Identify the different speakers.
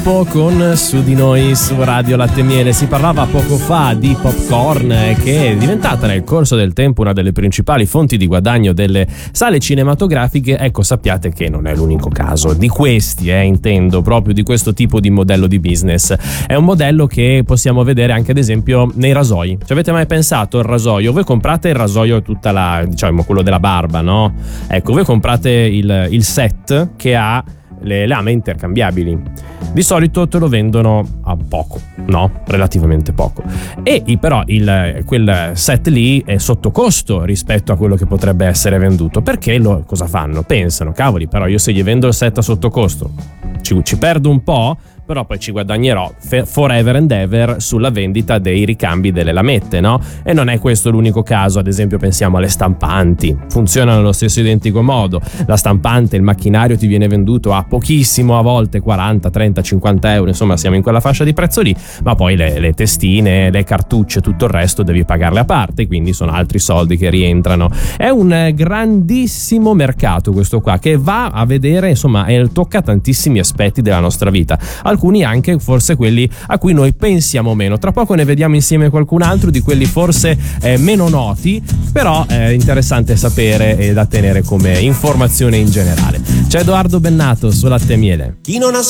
Speaker 1: tempo con Su di Noi su Radio Latte e Miele. Si parlava poco fa di popcorn, che è diventata nel corso del tempo una delle principali fonti di guadagno delle sale cinematografiche. Ecco, sappiate che non è l'unico caso di questi, intendo proprio di questo tipo di modello di business. È un modello che possiamo vedere anche ad esempio nei rasoi. Ci avete mai pensato il rasoio? Voi comprate il rasoio diciamo quello della barba, no? Ecco, voi comprate il set che ha le lame intercambiabili. Di solito te lo vendono a poco, no? Relativamente poco. E però quel set lì è sotto costo rispetto a quello che potrebbe essere venduto. Perché cosa fanno? Pensano, cavoli, però io se gli vendo il set a sotto costo ci perdo un po', però poi ci guadagnerò forever and ever sulla vendita dei ricambi delle lamette, no? E non è questo l'unico caso. Ad esempio pensiamo alle stampanti, funzionano allo stesso identico modo. La stampante, il macchinario ti viene venduto a pochissimo, a volte 40, 30, 50 euro, insomma siamo in quella fascia di prezzo lì, ma poi le testine, le cartucce, tutto il resto devi pagarle a parte, quindi sono altri soldi che rientrano. È un grandissimo mercato questo qua, che va a vedere, insomma, tocca tantissimi aspetti della nostra vita, alcuni anche forse quelli a cui noi pensiamo meno. Tra poco ne vediamo insieme qualcun altro di quelli forse meno noti, però interessante sapere e da tenere come informazione in generale. C'è Edoardo Bennato su Latte e Miele.
Speaker 2: Chi non ha